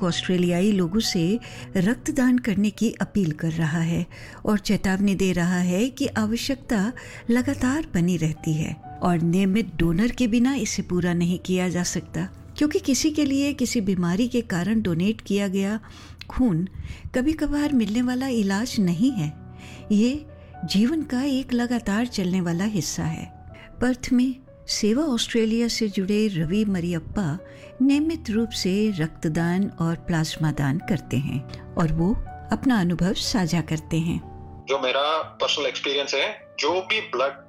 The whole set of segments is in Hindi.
ऑस्ट्रेलियाई लोगों से रक्तदान करने की अपील कर रहा है और चेतावनी दे रहा है कि आवश्यकता लगातार बनी रहती है और नियमित डोनर के बिना इसे पूरा नहीं किया जा सकता, क्योंकि किसी के लिए किसी बीमारी के कारण डोनेट किया गया खून कभी-कभार मिलने वाला इलाज नहीं है। ये जीवन का एक लगातार चलने वाला हिस्सा है। पर्थ में सेवा ऑस्ट्रेलिया से जुड़े रवि मरियप्पा नियमित रूप से रक्तदान और प्लाज्मा दान करते हैं और वो अपना अनुभव साझा करते हैं। जो मेरा पर्सनल एक्सपीरियंस है, जो भी ब्लड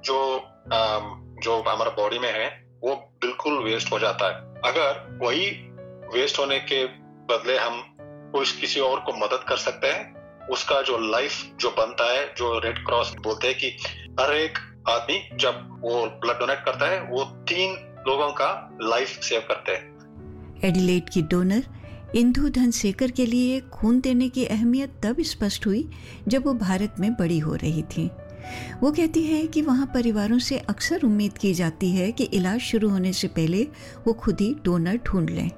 जो हमारा बॉडी में है वो बिल्कुल वेस्ट हो जाता है। अगर वही वेस्ट होने के बदले हम किसी और को मदद कर सकते हैं, उसका जो लाइफ जो बनता है, जो रेड क्रॉस बोलते हैं कि हर एक आदमी जब वो ब्लड डोनेट करता है वो 3 लोगों का लाइफ सेव करते हैं। एडिलेड की डोनर इंदु धनसेकर के लिए खून देने की अहमियत तब स्पष्ट हुई जब वो भारत में बड़ी हो रही थी। वो कहती है कि वहाँ परिवारों से अक्सर उम्मीद की जाती है कि इलाज शुरू होने से पहले वो खुद ही डोनर ढूंढ लें।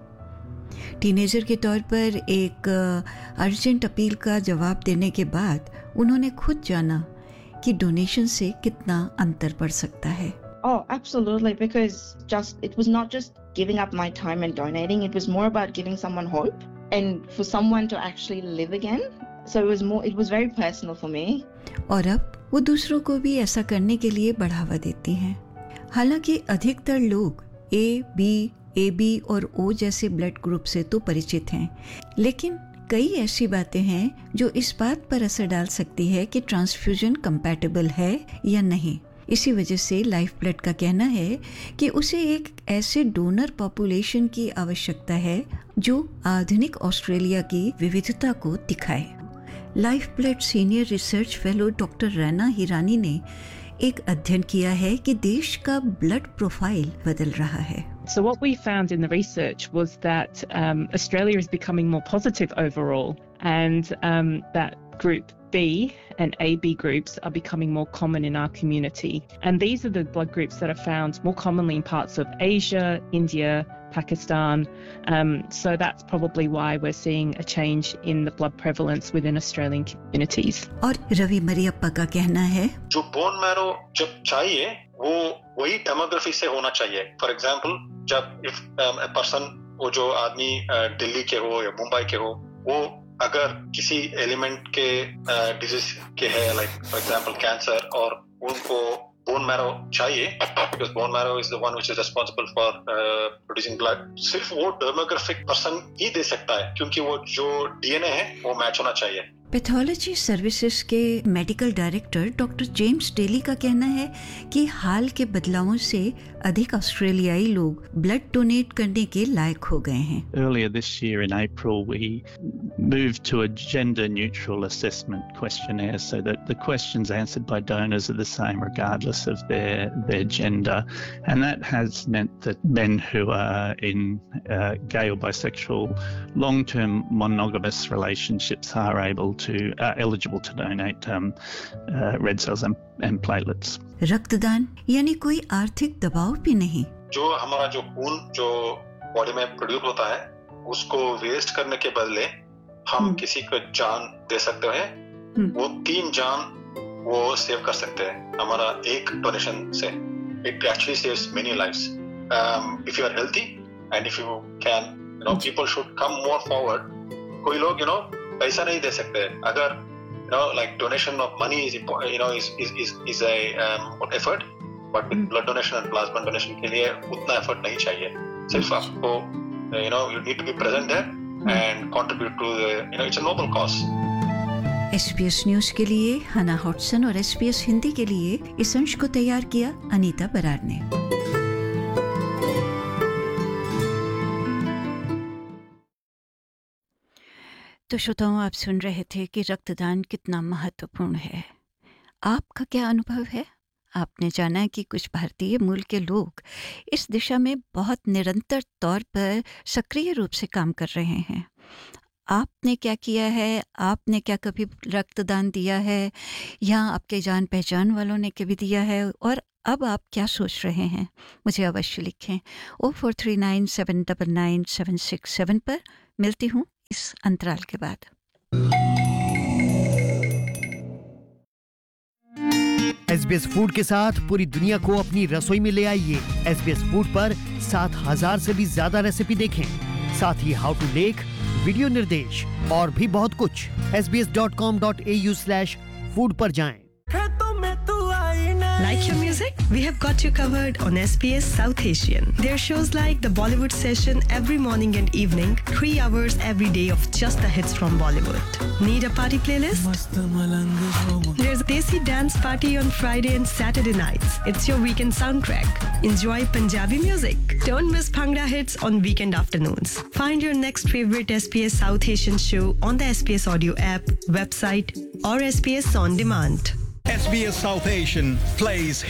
टीनेजर के तौर पर एक अर्जेंट अपील का जवाब देने के बाद उन्होंने खुद जाना कि डोनेशन से कितना अंतर पड़ सकता है। Oh, absolutely, because it was not just giving up my time and donating, it was more about giving someone hope and for someone to actually live again. So it was very personal for me. और अब वो दूसरों को भी ऐसा करने के लिए बढ़ावा देती हैं। हालांकि अधिकतर लोग ए, बी, AB और O जैसे ब्लड ग्रुप से तो परिचित हैं, लेकिन कई ऐसी बातें हैं जो इस बात पर असर डाल सकती है कि ट्रांसफ्यूजन कंपैटिबल है या नहीं। इसी वजह से लाइफ ब्लड का कहना है कि उसे एक ऐसे डोनर पॉपुलेशन की आवश्यकता है जो आधुनिक ऑस्ट्रेलिया की विविधता को दिखाए। Life blood senior research fellow doctor Raina Hirani ने एक अध्ययन किया है कि देश का ब्लड प्रोफाइल बदल रहा है। So what we found in the research was that Australia is becoming more positive overall, and that Group B and AB groups are becoming more common in our community. And these are the blood groups that are found more commonly in parts of Asia, India, Pakistan. So that's probably why we're seeing a change in the blood prevalence within Australian communities. और रवि मरियप्पा का कहना है, जो बोन मैरो जब चाहिए वो वही डेमोग्राफी से होना चाहिए। फॉर एग्जांपल, जब इफ अ पर्सन, वो जो आदमी दिल्ली के हो या मुंबई के हो, वो अगर किसी एलिमेंट के डिजीज के है, लाइक फॉर एग्जांपल कैंसर, और उनको बोन मैरो चाहिए, because bone marrow is the one which is responsible for producing blood, सिर्फ वो डेमोग्राफिक पर्सन ही दे सकता है, क्योंकि वो जो डीएनए है वो मैच होना चाहिए। पैथोलॉजी सर्विसेज के medical director doctor James daily का कहना है कि हाल के बदलावों से अधिक ऑस्ट्रेलियाई लोग ब्लड डोनेट करने के लायक हो गए हैं। Earlier this year in April, we moved to a gender-neutral assessment questionnaire, so that the questions answered by donors are the same regardless of their gender, and that has meant that men who are in gay or bisexual long-term monogamous relationships are eligible to donate red cells and platelets. रक्तदान यानी कोई आर्थिक दबाव भी नहीं। जो हमारा जो खून जो बॉडी में प्रोड्यूस होता है, उसको वेस्ट करने के बदले हम किसी को जान दे सकते हैं। वो 3 जान वो सेव कर सकते हैं हमारा एक डोनेशन से। It actually saves many lives. If you are healthy and if you can, people should come more forward. कोई लोग पैसा नहीं दे सकते। अगर like donation of money is a effort, but with blood donation and plasma donation के लिए उतना effort नहीं चाहिए। सिर्फ आपको you need to be present there and contribute to the it's a noble cause. SBS news के लिए हना हॉटसन और SBS हिंदी के लिए इस अंश को तैयार किया अनीता बरार ने। तो श्रोताओं, आप सुन रहे थे कि रक्तदान कितना महत्वपूर्ण है। आपका क्या अनुभव है? आपने जाना कि कुछ भारतीय मूल के लोग इस दिशा में बहुत निरंतर तौर पर सक्रिय रूप से काम कर रहे हैं। आपने क्या किया है? आपने क्या कभी रक्तदान दिया है या आपके जान पहचान वालों ने कभी दिया है? और अब आप क्या सोच रहे हैं? मुझे अवश्य लिखें। 0439799767 पर। मिलती हूँ इस अंतराल के बाद। SBS फूड के साथ पूरी दुनिया को अपनी रसोई में ले आइए। SBS फूड पर 7000 से भी ज्यादा रेसिपी देखें, साथ ही हाउ टू लेक, वीडियो निर्देश और भी बहुत कुछ। sbs.com.au/food पर जाएं। Like your music? We have got you covered on SBS South Asian. There are shows like The Bollywood Session every morning and evening, 3 hours every day of just the hits from Bollywood. Need a party playlist? There's a Desi Dance Party on Friday and Saturday nights. It's your weekend soundtrack. Enjoy Punjabi music. Don't miss Bhangra hits on weekend afternoons. Find your next favorite SBS South Asian show on the SBS Audio app, website or SBS On Demand. SBS South Asian plays